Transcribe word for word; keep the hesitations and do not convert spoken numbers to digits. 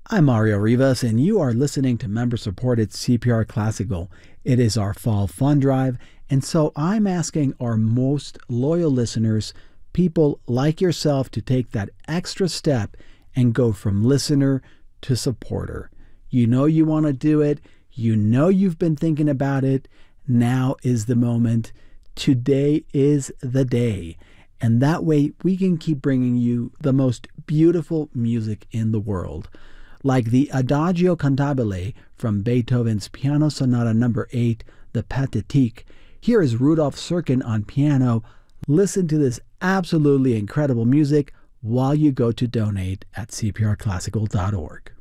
I'm Mario Rivas, and you are listening to member-supported C P R Classical. It is our fall fund drive, and so I'm asking our most loyal listeners, people like yourself, to take that extra step and go from listener to supporter. You know you want to do it. You know you've been thinking about it. Now is the moment. Today is the day. And that way we can keep bringing you the most beautiful music in the world. Like the Adagio Cantabile from Beethoven's Piano Sonata number eight, the Pathétique. Here is Rudolf Serkin on piano. Listen to this absolutely incredible music while you go to donate at c p r classical dot org.